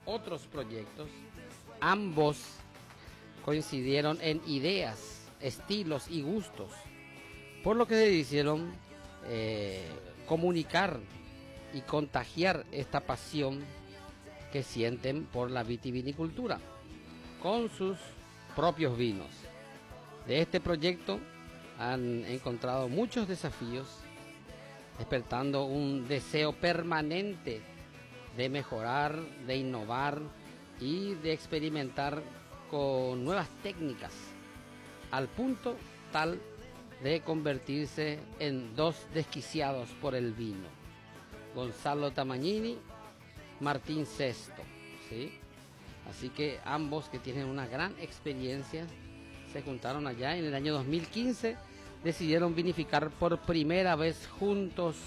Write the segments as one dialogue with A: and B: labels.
A: otros proyectos, ambos coincidieron en ideas, estilos y gustos, por lo que decidieron comunicar y contagiar esta pasión que sienten por la vitivinicultura con sus propios vinos. De este proyecto han encontrado muchos desafíos, despertando un deseo permanente de mejorar, de innovar y de experimentar con nuevas técnicas, al punto tal de convertirse en dos desquiciados por el vino: Gonzalo Tamagnini, Martín Sesto, ¿sí? Así que ambos, que tienen una gran experiencia, se juntaron allá en el año 2015, decidieron vinificar por primera vez juntos,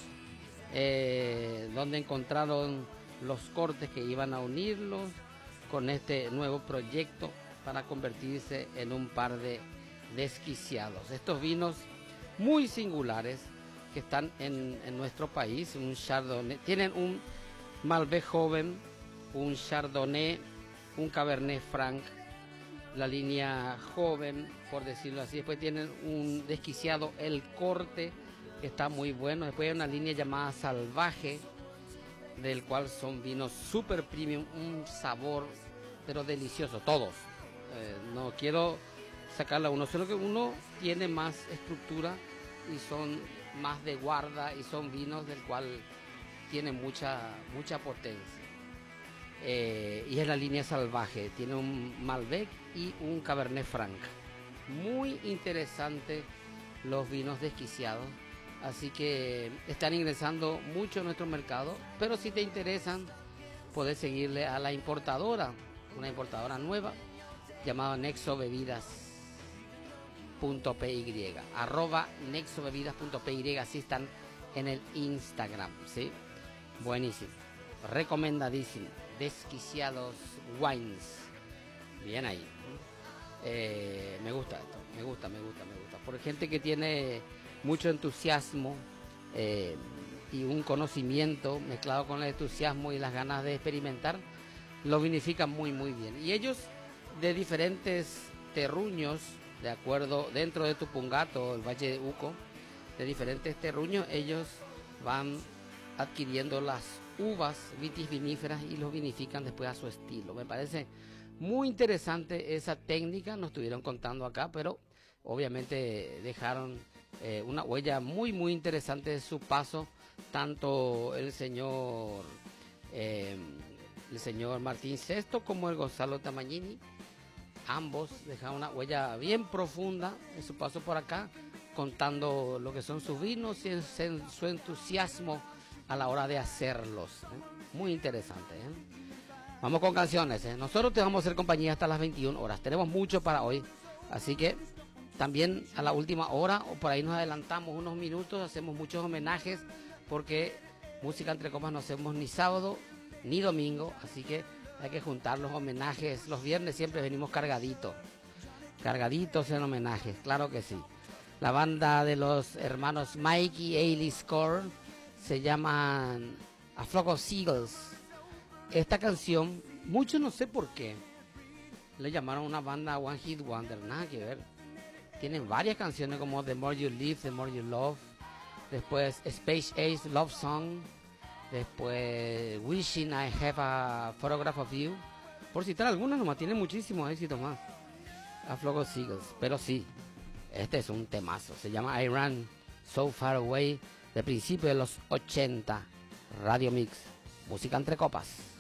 A: donde encontraron los cortes que iban a unirlos con este nuevo proyecto para convertirse en un par de desquiciados. Estos vinos muy singulares que están en nuestro país, un Chardonnay, tienen un Malbec joven, un Chardonnay, un Cabernet Franc, la línea joven, por decirlo así. Después tienen un desquiciado, el corte, que está muy bueno. Después hay una línea llamada Salvaje, del cual son vinos super premium, un sabor pero delicioso, todos. No quiero sacarla a uno, solo que uno tiene más estructura y son más de guarda y son vinos del cual tiene mucha potencia. Y es la línea Salvaje, tiene un Malbec y un Cabernet Franc. Muy interesante los vinos desquiciados, así que están ingresando mucho a nuestro mercado, pero si te interesan, puedes seguirle a la importadora, una importadora nueva llamada nexobebidas.py, @nexobebidas.py, así están en el Instagram, ¿sí? Buenísimo, recomendadísimo. Desquiciados Wines, bien ahí. Me gusta esto, me gusta. Por gente que tiene mucho entusiasmo y un conocimiento mezclado con el entusiasmo y las ganas de experimentar, lo vinifican muy bien. Y ellos, de diferentes terruños, de acuerdo, dentro de Tupungato, el Valle de Uco, de diferentes terruños, ellos van adquiriendo las uvas vitiviníferas y los vinifican después a su estilo. Me parece muy interesante esa técnica, nos estuvieron contando acá, pero obviamente dejaron una huella muy interesante de su paso, tanto el señor Martín Sesto como el Gonzalo Tamagnini. Ambos dejaron una huella bien profunda en su paso por acá, contando lo que son sus vinos y su entusiasmo a la hora de hacerlos. Muy interesante. Vamos con canciones. Nosotros te vamos a hacer compañía hasta las 21 horas. Tenemos mucho para hoy, así que también a la última hora, o por ahí nos adelantamos unos minutos, hacemos muchos homenajes, porque Música Entre Copas no hacemos ni sábado ni domingo, así que hay que juntar los homenajes. Los viernes siempre venimos cargaditos en homenajes, claro que sí. La banda de los hermanos Mike y Ailey Score se llaman A Flock of Seagulls. Esta canción, muchos no sé por qué le llamaron una banda One Hit Wonder, nada que ver. Tienen varias canciones como The More You Live, The More You Love, después Space Age Love Song, después Wishing I Have a Photograph of You, por citar algunas nomás. Tienen muchísimos éxitos más A Flock of Seagulls, pero sí, este es un temazo, se llama I Ran So Far Away, de principios de los 80, Radio Mix, Música Entre Copas.